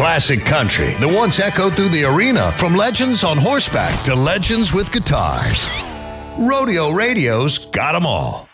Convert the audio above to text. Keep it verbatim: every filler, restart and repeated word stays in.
classic country that once echoed through the arena, from legends on horseback to legends with guitars. Rodeo Radio's got 'em all.